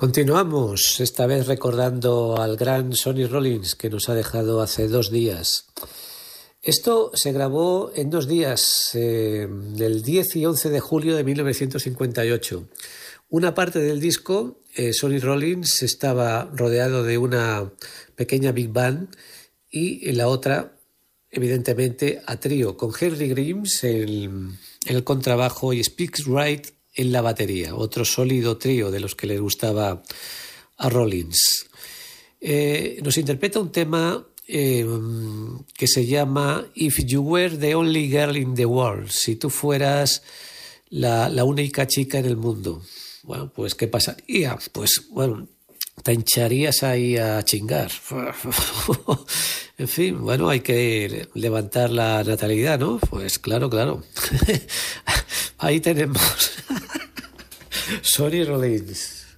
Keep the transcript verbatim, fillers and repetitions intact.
Continuamos, esta vez recordando al gran Sonny Rollins que nos ha dejado hace dos días. Esto se grabó en dos días, eh, el diez y once de julio de mil novecientos cincuenta y ocho. Una parte del disco, eh, Sonny Rollins estaba rodeado de una pequeña big band y la otra, evidentemente, a trío, con Henry Grimes en, en el contrabajo y Speaks Wright en la batería, otro sólido trío de los que le gustaba a Rollins. Eh, nos interpreta un tema eh, que se llama If You Were the Only Girl in the World, si tú fueras la, la única chica en el mundo. Bueno, pues ¿qué pasaría? Pues bueno, te hincharías ahí a chingar. En fin, bueno, hay que levantar la natalidad, ¿no? Pues claro, claro. Ahí tenemos Sonny Rollins.